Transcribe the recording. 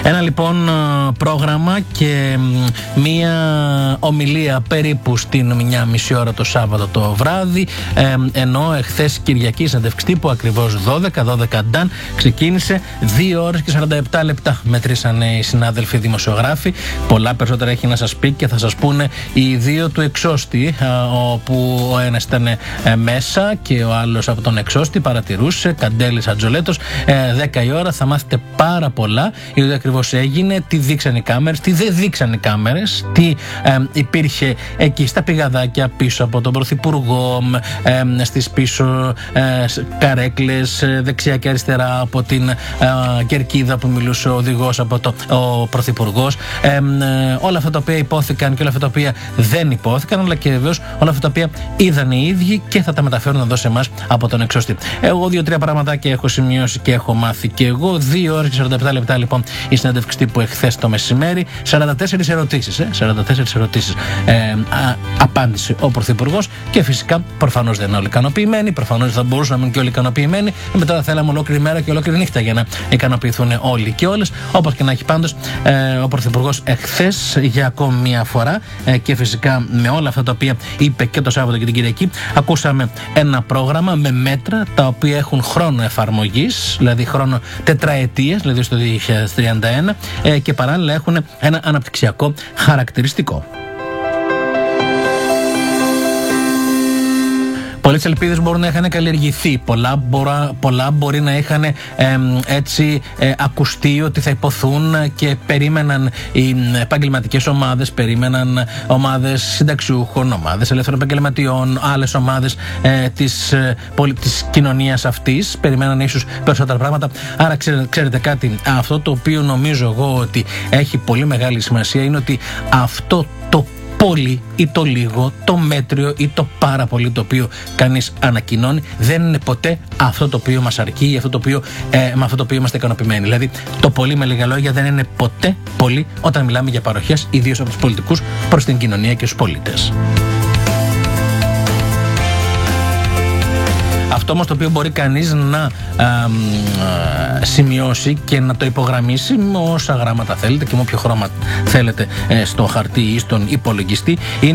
Ένα λοιπόν πρόγραμμα και μία ομιλία περίπου στην 1,5 ώρα το Σάββατο το βράδυ, ενώ εχθές Κυριακή συνέντευξη τύπου ακριβώς 12 Ντάν ξεκίνησε 2 ώρες και 47 λεπτά. Μετρήσανε οι συνάδελφοι δημοσιογράφοι. Πολλά περισσότερα έχει να σας πει και θα σας πούνε οι δύο του εξώστη, όπου ο ένας ήταν μέσα και ο άλλος από τον εξώστη παρατηρούσε. Καντέλης Ατζολέτος. 10 η ώρα θα μάθετε πάρα πολλά για το ακριβώς έγινε, τι δείξαν οι κάμερες, τι δεν δείξαν οι κάμερες, τι υπήρχε εκεί στα πηγαδάκια πίσω από τον Πρωθυπουργό, στις πίσω καρέκλες δεξιά και αριστερά από την κερκίδα που μιλούσε ο οδηγός από ο Πρωθυπουργός, όλα αυτά τα οποία υπόθηκαν και όλα αυτά τα οποία δεν υπόθηκαν, αλλά και βεβαίως όλα αυτά τα οποία είδαν οι ίδιοι και θα τα μεταφέρουν εδώ σε εμάς από τον εξώστη. Εγώ 2-3 πραγματάκια έχω σημειώσει και έχω μάθει και εγώ. 2 ώρες και 47 λεπτά λοιπόν η συνέντευξη τύπου εχθές το μεσημέρι. 44 ερωτήσεις. 44 ερωτήσεις απάντησε ο Πρωθυπουργός και φυσικά προφανώς δεν είναι όλοι ικανοποιημένοι. Προφανώς θα μπορούσαν να μείνουν και όλοι ικανοποιημένοι. Μετά θα θέλαμε ολόκληρη μέρα και ολόκληρη νύχτα για να ικανοποιηθούν όλοι και όλες. Όπως και να έχει, πάντως ο Πρωθυπουργός εχθές για ακόμη μια φορά και φυσικά με όλα αυτά τα οποία είπε και το Σάββατο και την Κυριακή, ακούσαμε ένα πρόγραμμα με μέτρα τα οποία έχουν χρόνο εφαρμογής, δηλαδή χρόνο τετραετίας, δηλαδή στο 2031, και παράλληλα έχουν ένα αναπτυξιακό χαρακτηριστικό. Πολλές ελπίδες μπορούν να είχαν καλλιεργηθεί, πολλά μπορεί να είχαν ακουστεί ότι θα υποθούν και περίμεναν οι επαγγελματικές ομάδες, περίμεναν ομάδες συνταξιούχων, ομάδες ελεύθερων επαγγελματιών, άλλες ομάδες της κοινωνίας αυτής, περιμέναν ίσως περισσότερα πράγματα. Άρα ξέρετε κάτι, αυτό το οποίο νομίζω εγώ ότι έχει πολύ μεγάλη σημασία είναι ότι αυτό το πολύ ή το λίγο, το μέτριο ή το πάρα πολύ το οποίο κανείς ανακοινώνει δεν είναι ποτέ αυτό το οποίο μας αρκεί ή με αυτό το οποίο είμαστε ικανοποιημένοι. Δηλαδή το πολύ με λίγα λόγια δεν είναι ποτέ πολύ όταν μιλάμε για παροχές, ιδίως από τους πολιτικούς προς την κοινωνία και τους πολίτες. Αυτό όμως το οποίο μπορεί κανείς να σημειώσει και να το υπογραμμίσει με όσα γράμματα θέλετε και με όποιο χρώμα θέλετε στο χαρτί ή στον υπολογιστή είναι